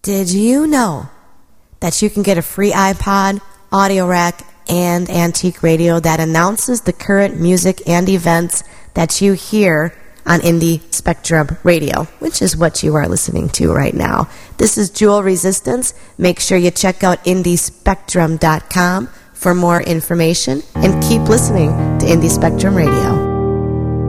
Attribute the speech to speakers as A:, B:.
A: Did you know that you can get a free iPod, audio rack, and antique radio that announces the current music and events that you hear on Indie Spectrum Radio, which is what you are listening to right now. This is Jewel Resistance. Make sure you check out indiespectrum.com for more information and keep listening to Indie Spectrum Radio.